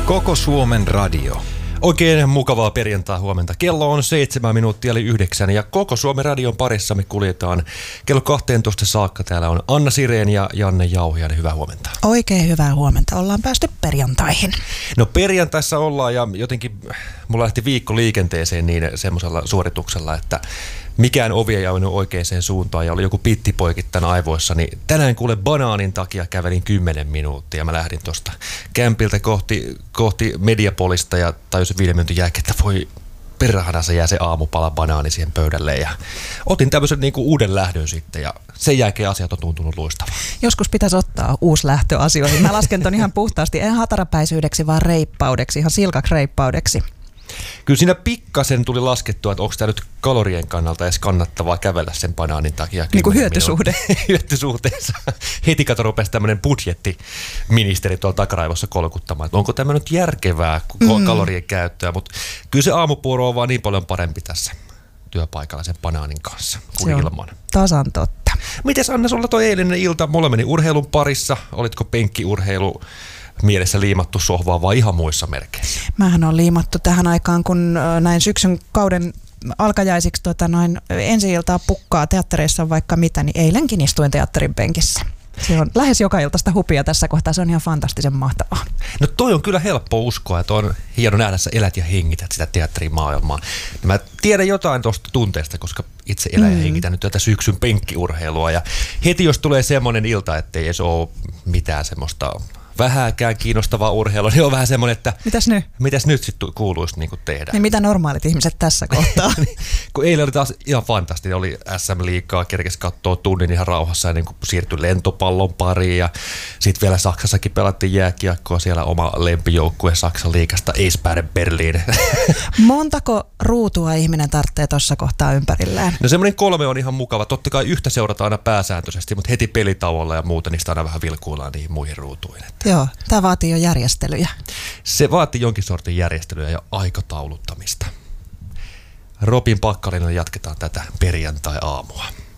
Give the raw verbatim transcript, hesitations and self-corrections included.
Koko Suomen radio. Oikein mukavaa perjantai-huomenta. Kello on seitsemän minuuttia eli yhdeksän ja Koko Suomen radion parissa me kuljetaan kello kahteentoista saakka. Täällä on Anna Sireen ja Janne Jauhiainen. Hyvää huomenta. Oikein hyvää huomenta. Ollaan päästy perjantaihin. No perjantaissa ollaan ja jotenkin mulla lähti viikko liikenteeseen niin semmoisella suorituksella, että mikään ovi ei auennut oikeaan suuntaan ja oli joku pittipoikittain aivoissa, niin tänään kuule banaanin takia kävelin kymmenen minuuttia. Mä lähdin tuosta kämpiltä kohti, kohti Mediapolista ja tajusin viiden minuutin jälkeen, että voi perhana se jää se aamupala banaani siihen pöydälle ja otin tämmöisen niin kuin uuden lähdön sitten ja sen jälkeen asiat on tuntunut luistavaa. Joskus pitäisi ottaa uusi lähtö asioihin. Mä lasken ton ihan puhtaasti, en hatarapäisyydeksi, vaan reippaudeksi, ihan silkaksi reippaudeksi. Kyllä siinä pikkasen tuli laskettua, että onko tämä nyt kalorien kannalta edes kannattavaa kävellä sen banaanin takia. Niin kuin hyötysuhde. Hyötysuhteessa. Heti kato rupesi tämmöinen budjettiministeri tuolla takaraivossa kolkuttamaan, että onko tämä nyt järkevää mm. kalorien käyttöä, mutta kyllä se aamupuuro on vaan niin paljon parempi tässä työpaikalla sen banaanin kanssa kuin se ilman. Tasan totta. Mites Anna, sulla toi eilinen ilta, mulla meni urheilun parissa, olitko penkkiurheilu mielessä liimattu sohvaa vai ihan muissa merkeissä? Mähän on liimattu tähän aikaan, kun näin syksyn kauden alkajaisiksi tota noin, ensi iltaa pukkaa teattereissa vaikka mitä, niin eilenkin istuin teatterin penkissä. Se on lähes joka iltaista hupia tässä kohtaa, se on ihan fantastisen mahtavaa. No toi on kyllä helppo uskoa, että on hieno nähdä, että sä elät ja hengität sitä teatterimaailmaa. Mä tiedän jotain tuosta tunteesta, koska itse elän ja hengitän nyt tätä syksyn penkkiurheilua ja heti jos tulee semmoinen ilta, ettei edes ole mitään semmoista vähääkään kiinnostavaa urheilua, niin on vähän semmoinen, että mitäs nyt, mitäs nyt sitten kuuluisi niinku tehdä. Niin mitä normaalit ihmiset tässä kohtaa? Kun eilen oli taas ihan fantastinen, oli S M-liigaa, kerkesi katsoa tunnin ihan rauhassa ja niin siirtyi lentopallon pariin ja sitten vielä Saksassakin pelattiin jääkiekkoa, siellä oma lempijoukkue Saksan liigasta Eisbären Berliin. Montako ruutua ihminen tarvitsee tuossa kohtaa ympärillään? No semmoinen kolme on ihan mukava. Totta kai yhtä seurataan aina pääsääntöisesti, mutta heti pelitauolla ja muuta niistä aina vähän vilkuillaan niihin muihin ruutuihin. Joo, tämä vaatii jo järjestelyjä. Se vaatii jonkin sortin järjestelyä ja aikatauluttamista. Robin Pakkarinen jatketaan tätä perjantai-aamua.